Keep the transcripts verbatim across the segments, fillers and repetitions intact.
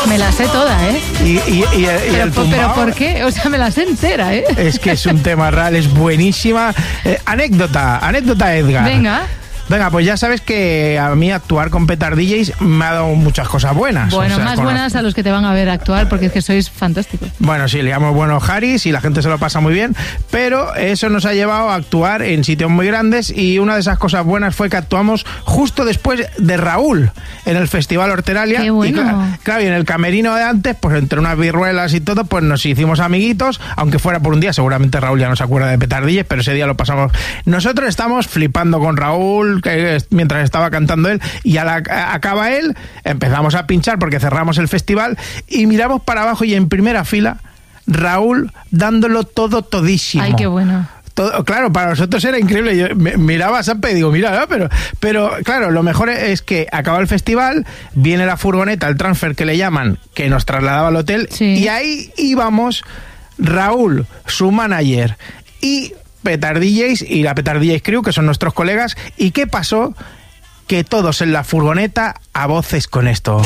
Me la sé toda, ¿eh? Y, y, y, y pero, el tumbao, pero ¿por qué? O sea, me la sé entera, ¿eh? Es que es un tema real, es buenísima. Eh, anécdota, anécdota Edgar. Venga. Venga, pues ya sabes que a mí actuar con Petard D Js me ha dado muchas cosas buenas. Bueno, o sea, más con... buenas a los que te van a ver actuar, porque es que sois fantásticos. Bueno, sí, le llamo buenos Haris y la gente se lo pasa muy bien, pero eso nos ha llevado a actuar en sitios muy grandes y una de esas cosas buenas fue que actuamos justo después de Raúl en el Festival Horteralia. ¡Qué bueno! Y claro, claro, y en el camerino de antes, pues entre unas birruelas y todo, pues nos hicimos amiguitos, aunque fuera por un día, seguramente Raúl ya no se acuerda de Petard D Js, pero ese día lo pasamos. Nosotros estamos flipando con Raúl, que mientras estaba cantando él, y a la, a, acaba él, empezamos a pinchar porque cerramos el festival y miramos para abajo y en primera fila Raúl dándolo todo todísimo. Ay, qué bueno. Todo, claro, para nosotros era increíble. Yo me, miraba a Sampe y digo, mira, ¿no? pero, pero claro, lo mejor es que acaba el festival, viene la furgoneta, el transfer que le llaman, que nos trasladaba al hotel, sí. Y ahí íbamos Raúl, su manager, y Petard D Js y la Petard D Js Crew, que son nuestros colegas. ¿Y qué pasó? Que todos en la furgoneta a voces con esto.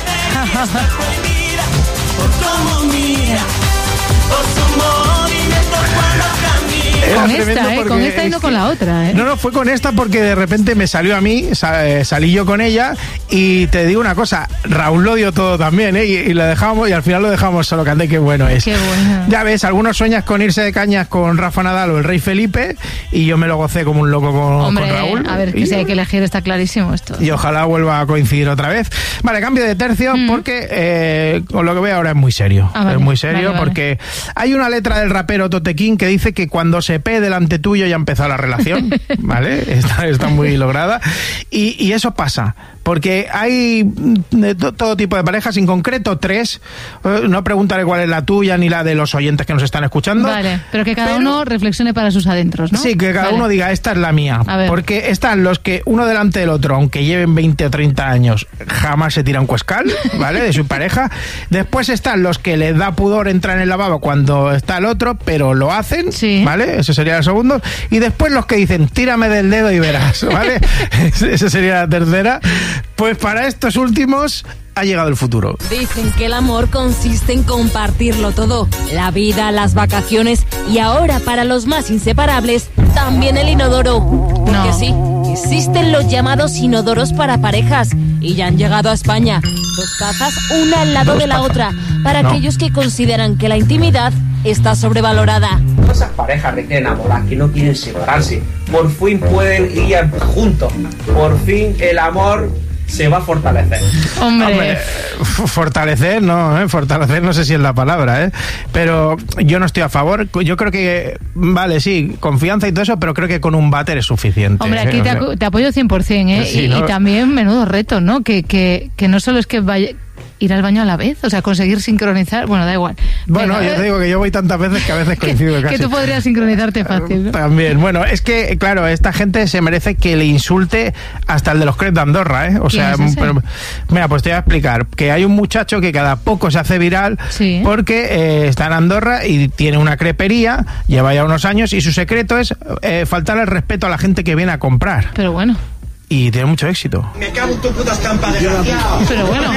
Con esta, ¿eh? Con esta y no con la otra, ¿eh? No, no, fue con esta porque de repente me salió a mí, salí yo con ella y te digo una cosa, Raúl lo dio todo también, ¿eh? Y, y lo dejamos y al final lo dejamos solo, cante, qué bueno es. Qué bueno. Ya ves, algunos sueñas con irse de cañas con Rafa Nadal o el Rey Felipe y yo me lo gocé como un loco con, Hombre, con Raúl. A ver, que y, si hay que elegir está clarísimo esto. Y ojalá vuelva a coincidir otra vez. Vale, cambio de tercio mm. porque eh, con lo que veo ahora es muy serio. Ah, vale, es muy serio vale, porque vale. Hay una letra del rapero Totequín que dice que cuando se pe delante tuyo ya ha empezado la relación, ¿vale? Está, está muy lograda. Y, y eso pasa, porque hay de to, todo tipo de parejas, en concreto tres. No preguntaré cuál es la tuya ni la de los oyentes que nos están escuchando. Vale, pero que cada pero, uno reflexione para sus adentros, ¿no? Sí, que cada vale. uno diga, esta es la mía. Porque están los que uno delante del otro, aunque lleven veinte o treinta años, jamás se tiran cuescal, ¿vale? De su pareja. Después están los que les da pudor entrar en el lavabo cuando está el otro, pero lo hacen, sí. ¿Vale? Ese sería el segundo. Y después los que dicen, tírame del dedo y verás, ¿vale? Esa sería la tercera. Pues para estos últimos ha llegado el futuro. Dicen que el amor consiste en compartirlo todo. La vida, las vacaciones y ahora para los más inseparables, también el inodoro. Porque no. sí, existen los llamados inodoros para parejas y ya han llegado a España. Dos tazas, una al lado Dos de la tazas. otra, para no. aquellos que consideran que la intimidad está sobrevalorada. Esas parejas recién enamoradas que no quieren separarse, por fin pueden ir juntos. Por fin el amor se va a fortalecer. Hombre, Hombre fortalecer no, ¿eh? Fortalecer no sé si es la palabra, ¿eh? Pero yo no estoy a favor. Yo creo que, vale, sí, confianza y todo eso, pero creo que con un váter es suficiente. Hombre, aquí ¿eh? te, o sea, te apoyo cien por ciento, ¿eh? Sí, y, ¿no? y también menudo reto, ¿no? Que, que, que no solo es que vaya... ir al baño a la vez, o sea, conseguir sincronizar, bueno, da igual. Bueno, Venga, yo te digo que yo voy tantas veces que a veces coincido que, casi. Que tú podrías sincronizarte fácil, ¿no? También, bueno, es que, claro, esta gente se merece que le insulte hasta el de los crepes de Andorra, ¿eh? O sea, es ese? pero, mira, pues te voy a explicar, que hay un muchacho que cada poco se hace viral sí. porque eh, está en Andorra y tiene una crepería, lleva ya unos años y su secreto es eh, faltar el respeto a la gente que viene a comprar. Pero bueno. Y tiene mucho éxito. Me cago en tu puta estampa, desgraciado. Pero bueno.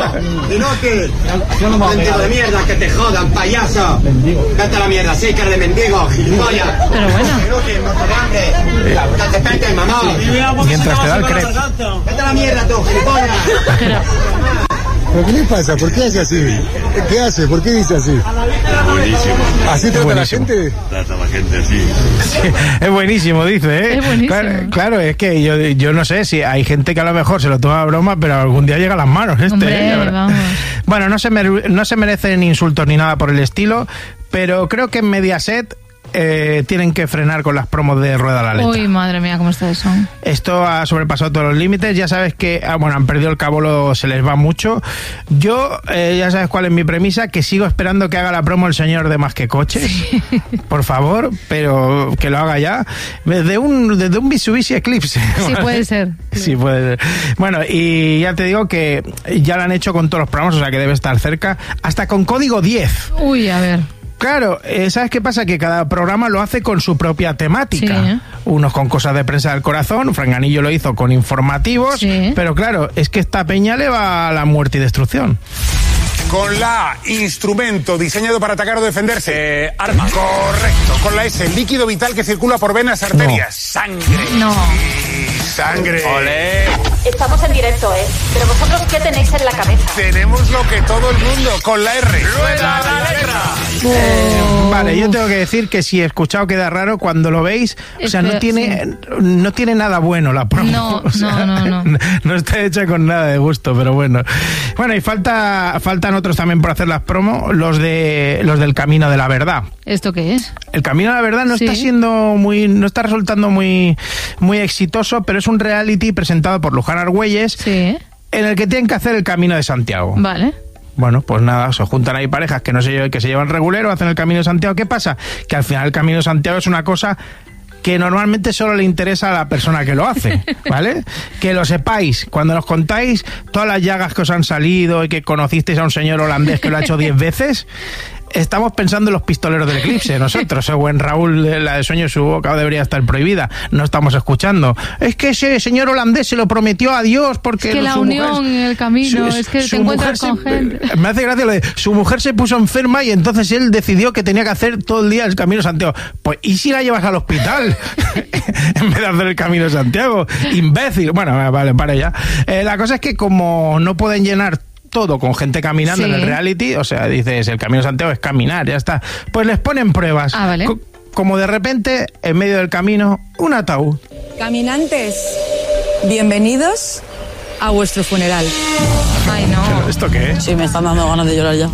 Inútil. Mendigo de mierda, que te jodan, payaso. Vete a la mierda, sí, cara de mendigo, gilipollas. Pero bueno. Inútil, muerto de hambre. Que te pete, mamá. Mientras te da el crepe. Vete a la mierda, tú, gilipollas. Pero... ¿Pero qué le pasa? ¿Por qué hace así? ¿Qué hace? ¿Por qué dice así? Buenísimo. ¿Así trata buenísimo. la gente? Trata a la gente así. Sí, es buenísimo, dice, ¿eh? Es buenísimo. Claro, claro, es que yo, yo no sé si hay gente que a lo mejor se lo toma a broma, pero algún día llega a las manos este. Hombre, ¿eh? vamos. Bueno, no se, mer- no se merecen insultos ni nada por el estilo, pero creo que en Mediaset Eh, tienen que frenar con las promos de Rueda la Letra. Uy, madre mía, cómo está eso. Esto ha sobrepasado todos los límites. Ya sabes que, ah, bueno, han perdido el cabolo, se les va mucho. Yo, eh, ya sabes cuál es mi premisa, que sigo esperando que haga la promo el señor de Más que Coches. Sí. Por favor, pero que lo haga ya. Desde un, desde un Mitsubishi Eclipse. Sí, ¿vale? puede ser. Sí, puede ser. Bueno, y ya te digo que ya lo han hecho con todos los programas, o sea que debe estar cerca. Hasta con Código diez. Uy, a ver. Claro, eh, ¿sabes qué pasa? Que cada programa lo hace con su propia temática. Sí. Unos con cosas de prensa del corazón, Franganillo lo hizo con informativos, sí. Pero claro, es que esta peña le va a la muerte y destrucción. Con la A, instrumento diseñado para atacar o defenderse. Eh, arma. Correcto. Con la S, líquido vital que circula por venas, arterias. No. Sangre. No. Sangre. Olé. Estamos en directo, ¿eh? Pero vosotros, ¿qué tenéis en la cabeza? Tenemos lo que todo el mundo, con la R. ¡Rueda la letra! Eh, vale, yo tengo que decir que si he escuchado queda raro cuando lo veis. O sea, no tiene, no tiene nada bueno la promo. No, o sea, no, no, no. No está hecha con nada de gusto, pero bueno. Bueno, y falta, faltan otros también por hacer las promo, los de los del Camino de la Verdad. ¿Esto qué es? El Camino de la Verdad no Sí. está siendo muy, no está resultando muy, muy exitoso, pero es un reality presentado por Luján Argüelles, Sí. en el que tienen que hacer el Camino de Santiago. Vale. Bueno, pues nada, se juntan ahí parejas que no se, que se llevan regulero, hacen el Camino de Santiago. ¿Qué pasa? Que al final el Camino de Santiago es una cosa que normalmente solo le interesa a la persona que lo hace, ¿vale? Que lo sepáis, cuando nos contáis todas las llagas que os han salido y que conocisteis a un señor holandés que lo ha hecho diez veces, estamos pensando en los pistoleros del eclipse, nosotros, o en Raúl, la de Sueño su boca debería estar prohibida, no estamos escuchando. Es que ese señor holandés se lo prometió a Dios porque... Es que la su unión mujer, en el camino, su, es que su te encuentras mujer con se, gente. Me hace gracia lo de, su mujer se puso enferma y entonces él decidió que tenía que hacer todo el día el Camino de Santiago. Pues, ¿y si la llevas al hospital? En vez de hacer el Camino de Santiago. Imbécil. Bueno, vale, para ya. Eh, la cosa es que como no pueden llenar todo con gente caminando Sí. en el reality, o sea, dices, el Camino de Santiago es caminar, ya está. Pues les ponen pruebas. Ah, vale. Co- como de repente, en medio del camino, un ataúd. Caminantes, bienvenidos a vuestro funeral. Ay, no. ¿Esto qué es? Sí, me están dando ganas de llorar ya.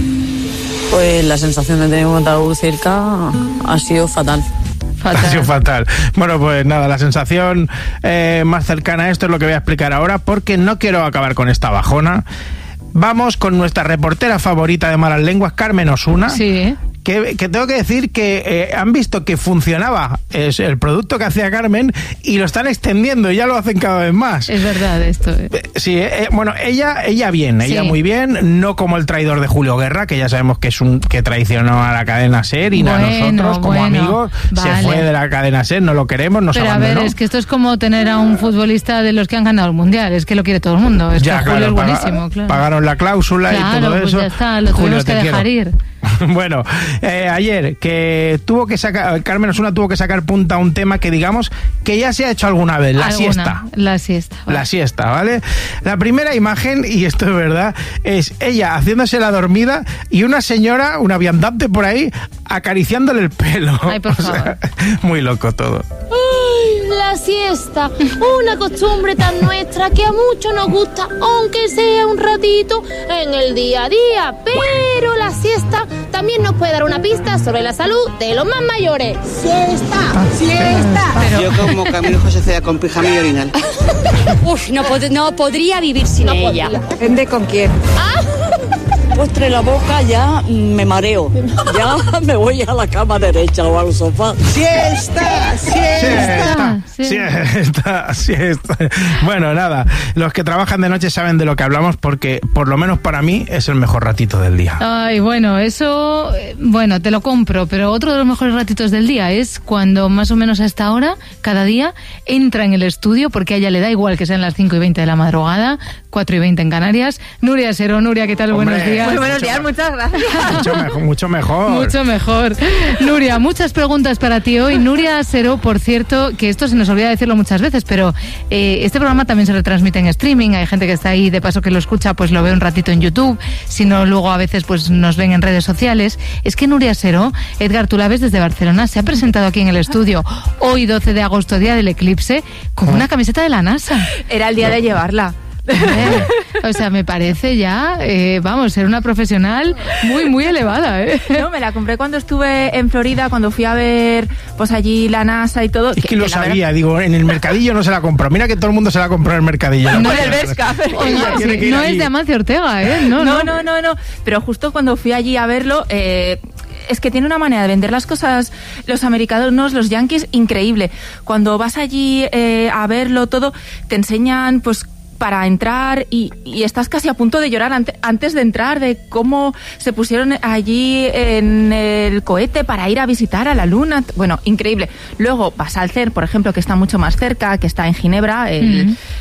Pues la sensación de tener un ataúd cerca ha sido fatal. Fatal. Ha sido fatal. Bueno, pues nada, la sensación eh, más cercana a esto es lo que voy a explicar ahora, porque no quiero acabar con esta bajona. Vamos con nuestra reportera favorita de Malas Lenguas, Carmen Osuna. Sí. Que, que tengo que decir que eh, han visto que funcionaba es el producto que hacía Carmen y lo están extendiendo y ya lo hacen cada vez más. Es verdad esto. Eh. Sí, eh, bueno, ella ella bien, ella Sí. muy bien, no como el traidor de Julio Guerra, que ya sabemos que es un que traicionó a la cadena SER y Bueno, a nosotros como bueno, amigos vale. se fue de la cadena SER, no lo queremos, nos Pero a abandonó. ver, es que esto es como tener a un futbolista de los que han ganado el Mundial, es que lo quiere todo el mundo, es ya, que claro, Julio es paga- buenísimo, claro. pagaron la cláusula Claro, y todo pues eso. ya está, lo Julio, tuvimos que te dejar quiero. ir. Bueno, eh, ayer que tuvo que sacar, Carmen Osuna tuvo que sacar punta a un tema que digamos que ya se ha hecho alguna vez, la Alguna, siesta. La siesta. Vale. La siesta, ¿vale? La primera imagen, y esto es verdad, es ella haciéndose la dormida y una señora, una viandante por ahí, acariciándole el pelo. Ay, por O sea, favor. muy loco todo. Ay, la siesta, una costumbre tan nuestra que a muchos nos gusta, aunque sea un ratito en el día a día. Pero la siesta también nos puede dar una pista sobre la salud de los más mayores. ¡Siesta! ¡Siesta! Pero- Yo como Camilo José Cea con pijama y orinal. Uf, no, pod- no podría vivir sin No ella. podría. Depende con quién. Ah. Postre en la boca ya me mareo. Ya me voy a la cama derecha o al sofá. ¡Siesta! Siesta, sí. siesta, siesta. Bueno, nada, los que trabajan de noche saben de lo que hablamos porque por lo menos para mí es el mejor ratito del día. Ay, bueno, eso, eh, bueno, te lo compro, pero otro de los mejores ratitos del día es cuando más o menos a esta hora, cada día, entra en el estudio, porque a ella le da igual que sean las cinco y veinte de la madrugada, cuatro y veinte en Canarias. Nuria Seró, Nuria, ¿qué tal? Hombre, Buenos días. muy buenos días, muchas gracias. Mucho mejor, mucho mejor. Mucho mejor. Nuria, muchas preguntas para ti hoy. Nuria Seró, por cierto, que esto se nos olvida decirlo muchas veces, pero eh, este programa también se retransmite en streaming. Hay gente que está ahí, de paso que lo escucha, pues lo ve un ratito en YouTube. Si no, luego a veces pues nos ven en redes sociales. Es que Nuria Seró, Edgar, tú la ves desde Barcelona, se ha presentado aquí en el estudio hoy, doce de agosto, día del eclipse, con una camiseta de la NASA. Era el día de llevarla. Eh, o sea, me parece ya, eh, vamos, ser una profesional muy, muy elevada, ¿eh? No, me la compré cuando estuve en Florida, cuando fui a ver pues allí la NASA y todo. Es que lo la sabía, verdad- digo, en el mercadillo no se la compró. Mira que todo el mundo se la compró en el mercadillo. No en el Bershka. Oiga, Tiene sí, que ir no allí. es de Amancio Ortega, ¿eh? No, no. No, no, no, no. Pero justo cuando fui allí a verlo, eh, es que tiene una manera de vender las cosas, los americanos, los yankees, increíble. Cuando vas allí eh, a verlo todo, te enseñan, pues, para entrar y, y estás casi a punto de llorar ante, antes de entrar, de cómo se pusieron allí en el cohete para ir a visitar a la Luna. Bueno, increíble. Luego vas al C E R N, por ejemplo, que está mucho más cerca, que está en Ginebra, el, Mm.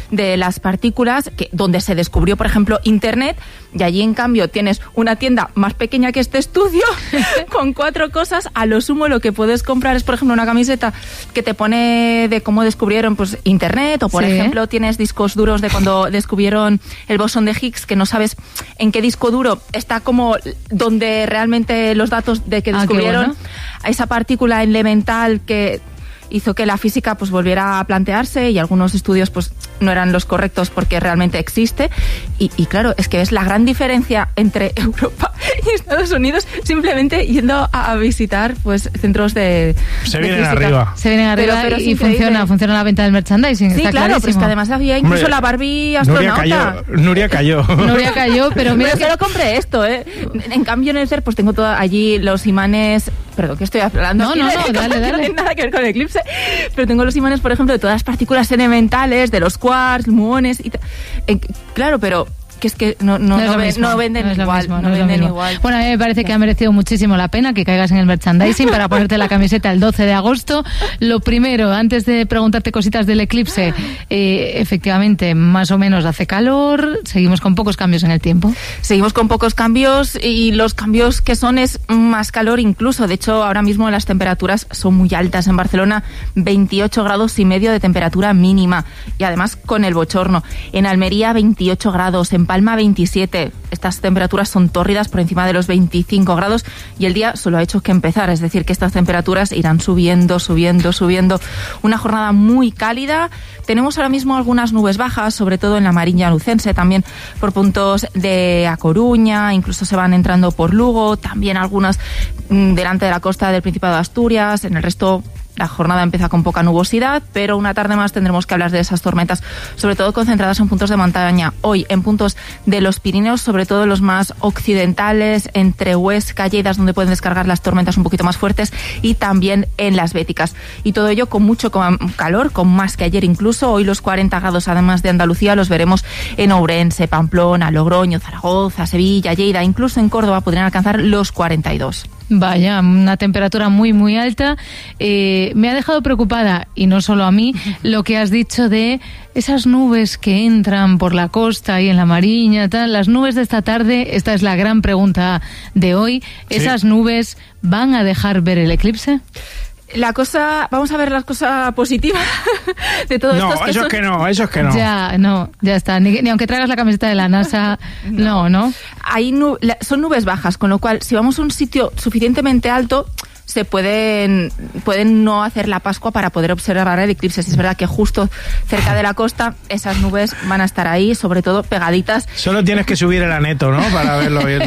de las partículas, que, donde se descubrió, por ejemplo, Internet, y allí, en cambio, tienes una tienda más pequeña que este estudio, con cuatro cosas. A lo sumo, lo que puedes comprar es, por ejemplo, una camiseta que te pone de cómo descubrieron pues Internet, o, por sí. ejemplo, tienes discos duros de cuando descubrieron el bosón de Higgs, que no sabes en qué disco duro está como donde realmente los datos de que descubrieron ah, bueno. a esa partícula elemental que hizo que la física pues volviera a plantearse, y algunos estudios pues no eran los correctos porque realmente existe. Y, y claro, es que es la gran diferencia entre Europa y Estados Unidos, simplemente yendo a, a visitar pues centros de se de vienen física. arriba se vienen arriba pero, pero y funciona funciona la venta del merchandising. Sí, está claro, clarísimo. pero es que además había incluso Hombre, la Barbie astronauta. Nuria cayó Nuria cayó, Nuria cayó pero mira pero que... yo lo compré esto, ¿eh? En cambio, en el C E R pues tengo todo allí los imanes. Perdón, que estoy hablando. No, no, no, dale, dale. No tiene nada que ver con el eclipse. Pero tengo los imanes, por ejemplo, de todas las partículas elementales, de los quarks, muones y eh, claro, pero que es que no, no, no, no, ven, no venden no igual, mismo, no, no venden igual. Bueno, a mí me parece que ha merecido muchísimo la pena que caigas en el merchandising para ponerte la camiseta el doce de agosto. Lo primero, antes de preguntarte cositas del eclipse, eh, efectivamente, más o menos hace calor, seguimos con pocos cambios en el tiempo. Seguimos con pocos cambios, y los cambios que son es más calor incluso. De hecho, ahora mismo las temperaturas son muy altas. En Barcelona, veintiocho grados y medio de temperatura mínima, y además con el bochorno. En Almería, veintiocho grados, en Palma, veintisiete. Estas temperaturas son tórridas, por encima de los veinticinco grados, y el día solo ha hecho que empezar, es decir, que estas temperaturas irán subiendo, subiendo, subiendo. Una jornada muy cálida. Tenemos ahora mismo algunas nubes bajas, sobre todo en la Mariña Lucense, también por puntos de A Coruña, incluso se van entrando por Lugo, también algunas mmm, delante de la costa del Principado de Asturias. En el resto, la jornada empieza con poca nubosidad, pero una tarde más tendremos que hablar de esas tormentas, sobre todo concentradas en puntos de montaña. Hoy en puntos de los Pirineos, sobre todo los más occidentales, entre Huesca, Lleida, donde pueden descargar las tormentas un poquito más fuertes, y también en las Béticas. Y todo ello con mucho calor, con más que ayer incluso. Hoy los cuarenta grados, además de Andalucía, los veremos en Ourense, Pamplona, Logroño, Zaragoza, Sevilla, Lleida, incluso en Córdoba podrían alcanzar los cuarenta y dos. Vaya, una temperatura muy, muy alta. Eh, me ha dejado preocupada, y no solo a mí, lo que has dicho de esas nubes que entran por la costa y en la Mariña, tal. Las nubes de esta tarde, esta es la gran pregunta de hoy. ¿Esas sí. nubes van a dejar ver el eclipse? La cosa, vamos a ver la cosa positiva de todo esto. No, es que eso son... es que no, eso es que no. Ya, no, ya está. Ni, ni aunque traigas la camiseta de la NASA, no, no. Hay nu- son nubes bajas, con lo cual, si vamos a un sitio suficientemente alto, se pueden pueden no hacer la Pascua para poder observar el eclipse. Si es verdad que justo cerca de la costa esas nubes van a estar ahí, sobre todo pegaditas. Solo tienes que subir el aneto, ¿no? Para verlo bien.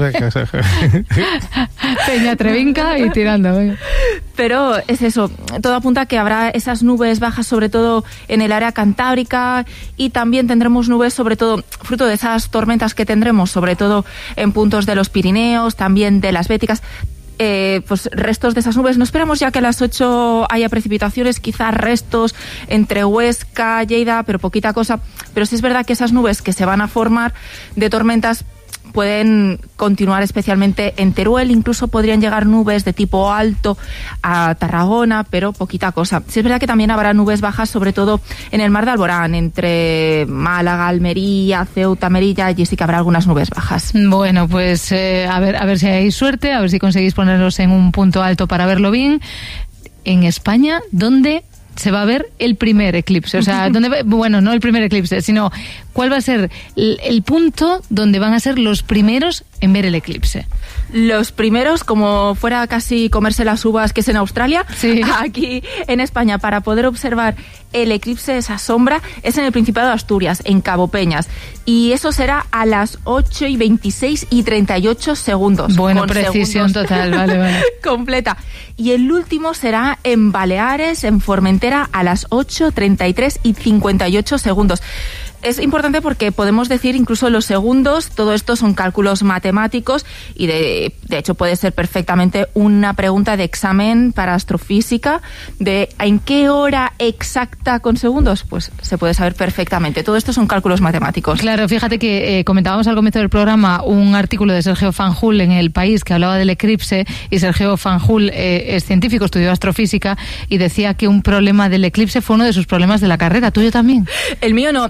Peña Trevinca y tirando. Venga. Pero es eso, todo apunta a que habrá esas nubes bajas, sobre todo en el área cantábrica, y también tendremos nubes, sobre todo fruto de esas tormentas que tendremos, sobre todo en puntos de los Pirineos, también de las Béticas. Eh, pues restos de esas nubes. No esperamos ya que a las ocho haya precipitaciones, quizás restos entre Huesca, Lleida, pero poquita cosa. Pero sí es verdad que esas nubes que se van a formar de tormentas pueden continuar especialmente en Teruel, incluso podrían llegar nubes de tipo alto a Tarragona, pero poquita cosa. Sí es verdad que también habrá nubes bajas, sobre todo en el mar de Alborán, entre Málaga, Almería, Ceuta, Melilla, allí sí que habrá algunas nubes bajas. Bueno, pues eh, a ver, a ver si hay suerte, a ver si conseguís ponerlos en un punto alto para verlo bien. En España, ¿dónde se va a ver el primer eclipse? O sea, ¿dónde va? Bueno, no el primer eclipse, sino ¿cuál va a ser el, el punto donde van a ser los primeros en ver el eclipse? Los primeros, como fuera casi comerse las uvas, que es en Australia, sí. Aquí en España, para poder observar el eclipse, esa sombra, es en el Principado de Asturias, en Cabo Peñas. Y eso será a las ocho y veintiséis y treinta y ocho segundos. Bueno, precisión segundos. Total, vale, vale. Completa. Y el último será en Baleares, en Formentera, a las ocho, treinta y tres y cincuenta y ocho segundos. Es importante porque podemos decir incluso los segundos, todo esto son cálculos matemáticos, y de, de hecho puede ser perfectamente una pregunta de examen para astrofísica de ¿en qué hora exacta con segundos? Pues se puede saber perfectamente. Todo esto son cálculos matemáticos. Claro, fíjate que eh, comentábamos al comienzo del programa un artículo de Sergio Fanjul en El País que hablaba del eclipse, y Sergio Fanjul eh, es científico, estudió astrofísica, y decía que un problema del eclipse fue uno de sus problemas de la carrera. ¿Tuyo también? El mío no. Eh,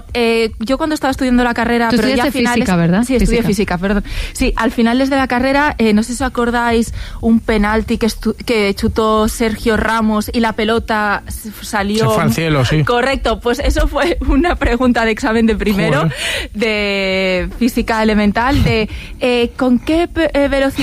eh, yo cuando estaba estudiando la carrera, Tú pero ya estudiaste al final física, ¿verdad? Sí, estudié Física. física, perdón. Sí, al finales de la carrera, eh, no sé si os acordáis un penalti que, estu- que chutó Sergio Ramos y la pelota s- salió. Se fue al cielo, sí. Correcto, pues eso fue una pregunta de examen de primero Joder. de física elemental de eh, ¿con qué pe- eh, velocidad